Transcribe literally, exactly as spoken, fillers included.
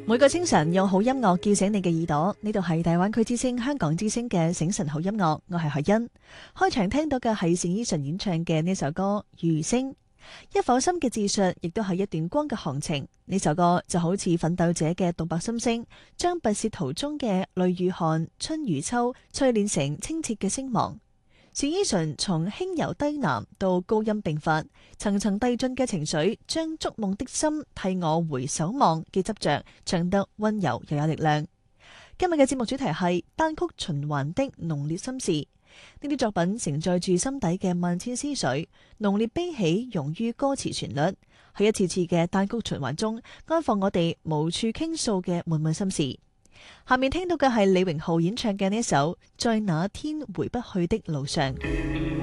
每個清晨用好音樂叫醒你嘅耳朵，呢度係大灣區之聲香港之聲嘅醒晨好音樂，我係海欣。開場聽到嘅係單依純演唱嘅呢首歌《餘聲》，一顆心嘅自述，亦都係一段光嘅行程。呢首歌就好似奮鬥者嘅獨白心聲，將跋涉途中嘅淚與汗、春與秋淬煉成清澈嘅聲望。單依純從輕柔低喃到高音並發，層層遞進嘅情緒，將築夢的心替我回首望嘅執着唱得溫柔又有力量。今日嘅節目主題係單曲循環的濃烈心事，呢啲作品承載住心底嘅萬千思緒，濃烈悲喜融於歌詞旋律，喺一次次嘅單曲循環中安放我哋無處傾訴嘅悶悶心事。下面聽到嘅係李榮浩演唱嘅呢一首《在那天回不去的路上》。